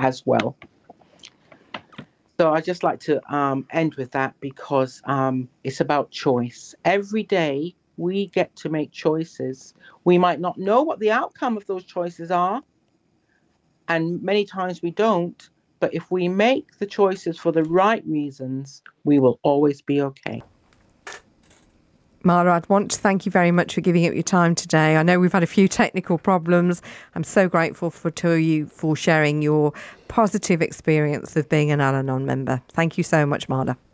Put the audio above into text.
as well. So I just like to end with that because it's about choice. Every day we get to make choices. We might not know what the outcome of those choices are, and many times we don't. But if we make the choices for the right reasons, we will always be okay. Marla, I'd want to thank you very much for giving up your time today. I know we've had a few technical problems. I'm so grateful to you for sharing your positive experience of being an Al-Anon member. Thank you so much, Marla.